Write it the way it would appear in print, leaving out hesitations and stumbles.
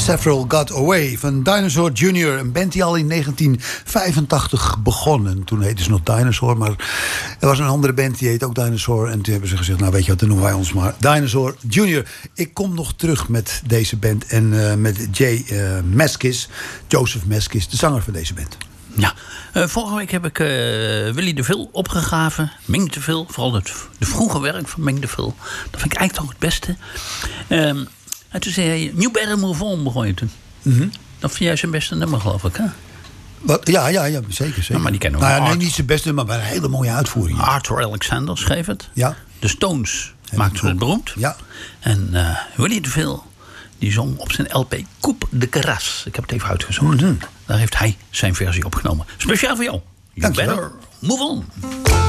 Several Got Away van Dinosaur Jr. Een band die al in 1985 begon. En toen heette ze nog Dinosaur. Maar er was een andere band die heet ook Dinosaur. En toen hebben ze gezegd, nou weet je wat, dan noemen wij ons maar Dinosaur Jr. Ik kom nog terug met deze band. En met Joseph Meskis, de zanger van deze band. Ja, vorige week heb ik Willy de Vil opgegraven. Ming de Vil, vooral de vroege werk van Ming de Vil. Dat vind ik eigenlijk toch het beste. En toen zei hij, New Better Move On begon je toen. Mm-hmm. Dat vind jij zijn beste nummer, geloof ik, hè? Wat? Ja, zeker. Nou, maar die kennen we. Nee, niet zijn beste nummer, maar een hele mooie uitvoering. Arthur Alexander schreef het. Ja. De Stones maakten het beroemd. Ja. En Willy de Vil, die zong op zijn LP Coupe de Grace. Ik heb het even uitgezocht. Mm-hmm. Daar heeft hij zijn versie opgenomen. Speciaal voor jou. You Better Move On.